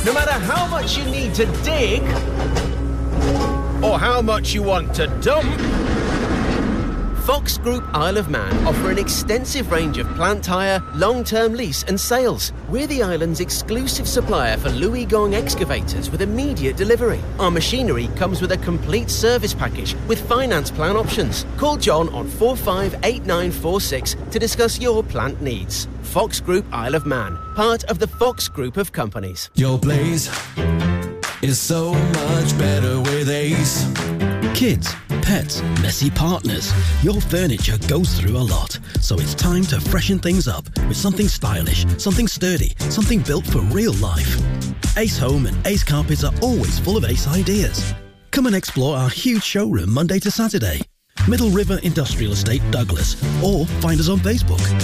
No matter how much you need to dig, or how much you want to dump, Fox Group Isle of Man offer an extensive range of plant hire, long-term lease and sales. We're the island's exclusive supplier for Louis Gong excavators with immediate delivery. Our machinery comes with a complete service package with finance plan options. Call John on 458946 to discuss your plant needs. Fox Group Isle of Man, part of the Fox Group of companies. Your place is so much better with Ace. Kids, pets, messy partners. Your furniture goes through a lot, so it's time to freshen things up with something stylish, something sturdy, something built for real life. Ace Home and Ace Carpets are always full of Ace ideas. Come and explore our huge showroom Monday to Saturday. Middle River Industrial Estate, Douglas, or find us on Facebook.